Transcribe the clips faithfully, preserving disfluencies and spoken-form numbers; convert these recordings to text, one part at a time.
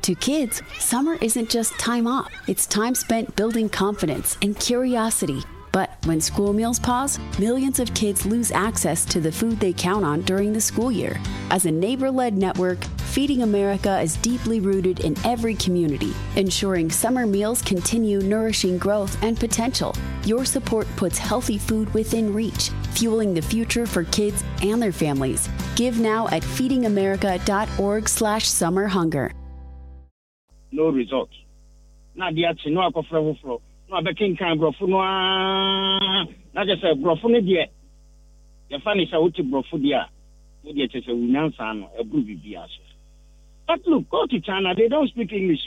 To kids, summer isn't just time off. It's time spent building confidence and curiosity. But when school meals pause, millions of kids lose access to the food they count on during the school year. As a neighbor-led network, Feeding America is deeply rooted in every community, ensuring summer meals continue nourishing growth and potential. Your support puts healthy food within reach, fueling the future for kids and their families. Give now at feedingamerica.org slash summer hunger. No result. Now the action no akofra fro. No abekin kan brofo no a. Na just say brofo ne de. Your fan is a uti brofo dia. No de say we nyansa no e bru bibia so. But look, go to China, they don't speak English.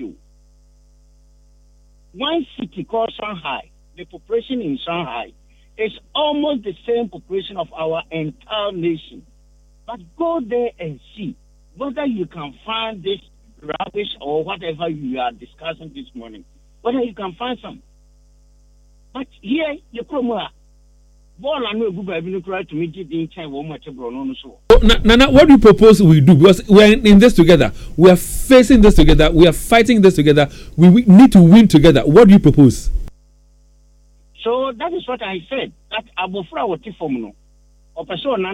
One city called Shanghai, the population in Shanghai is almost the same population of our entire nation. But go there and see whether you can find this rubbish or whatever you are discussing this morning, whether you can find some. But here, you come here. Nana, what do you propose we do? Because we are in this together. We are facing this together. We are fighting this together. We, we need to win together. What do you propose? So that is what I said. That abofra woti form no.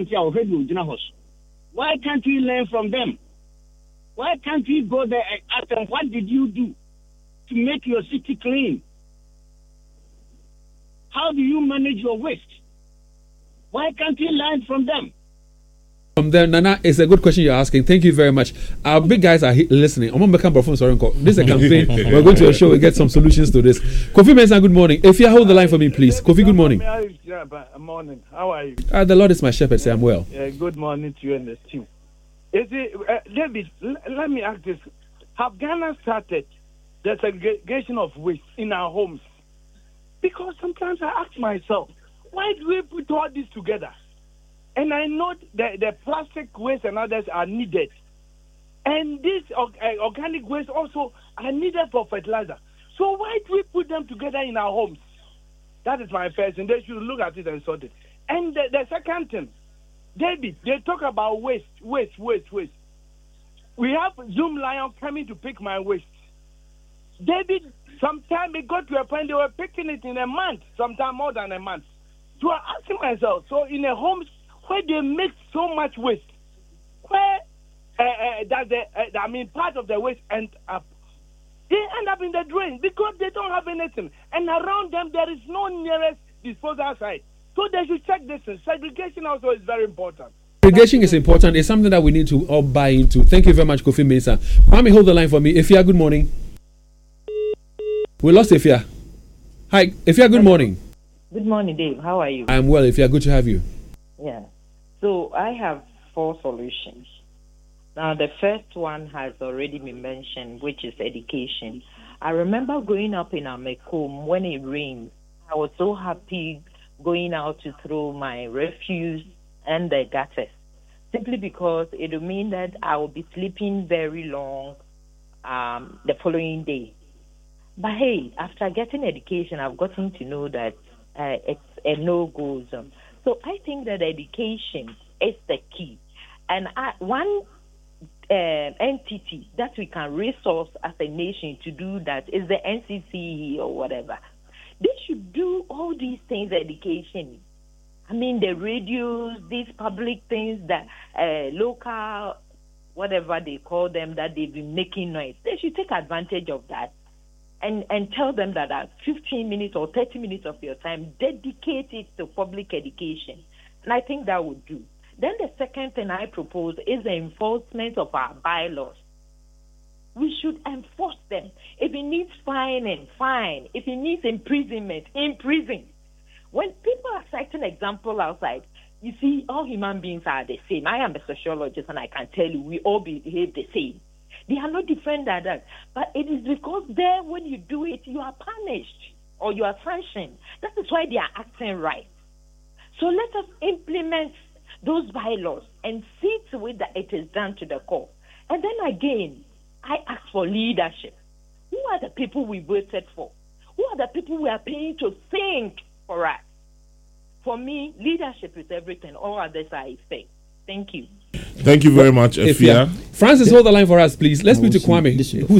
Why can't we learn from them? Why can't we go there and ask them, what did you do to make your city clean? How do you manage your waste? Why can't we learn from them? From there, Nana, it's a good question you're asking. Thank you very much. Our big guys are he- listening. I'm going to become performance. This is a campaign. We're going to a show. We get some solutions to this. Kofi Mensah, good morning. If you hold the line for me, please. Kofi, good morning. Good morning. How are you? Uh, the Lord is my shepherd. Say I'm well. Yeah, good morning to you and the team. Is it, uh, David, l- let me ask this. Have Ghana started the segregation of waste in our homes? Because sometimes I ask myself, why do we put all this together? And I know that the plastic waste and others are needed. And this uh, organic waste also are needed for fertilizer. So why do we put them together in our homes? That is my first, and they should look at it and sort it. And the, the second thing, David, they talk about waste, waste, waste, waste. We have Zoom Lion coming to pick my waste. David, sometime it got to a point they were picking it in a month, sometime more than a month. So I'm asking myself, so in a home where they make so much waste, where uh, uh, that the, uh, I mean part of the waste end up, they end up in the drain because they don't have anything, and around them there is no nearest disposal site. So they should check this. Segregation also is very important. Segregation is important. It's something that we need to all buy into. Thank you very much, Kofi Mensah. Kwame, hold the line for me. Ifya, good morning. We lost Ifya. Hi, Ifya, good morning. Good morning, Dave. How are you? I'm well, Ifya. Good to have you. Yeah. So I have four solutions. Now, the first one has already been mentioned, which is education. I remember growing up in Amekom when it rained. I was so happy going out to throw my refuse and the gutters, simply because it would mean that I will be sleeping very long um, the following day. But hey, after getting education, I've gotten to know that uh, it's a no-go zone. So I think that education is the key. And I, one uh, entity that we can resource as a nation to do that is the N C C E or whatever. They should do all these things, education. I mean, the radios, these public things, that uh, local, whatever they call them, that they've been making noise. They should take advantage of that. And, and tell them that at fifteen minutes or thirty minutes of your time, dedicate it to public education. And I think that would do. Then the second thing I propose is the enforcement of our bylaws. We should enforce them. If it needs fining, fine. If it needs imprisonment, imprison. When people are citing example outside, you see, all human beings are the same. I am a sociologist, and I can tell you we all behave the same. They are not different than that. But it is because there, when you do it, you are punished or you are sanctioned. That is why they are acting right. So let us implement those bylaws and see to it that it is done to the core. And then again, I ask for leadership. Who are the people we voted for? Who are the people we are paying to think for us? For me, leadership is everything. All others are effect. Thank you. Thank you very much, Efia. Francis, hold the line for us, please. Let's speak to Kwame.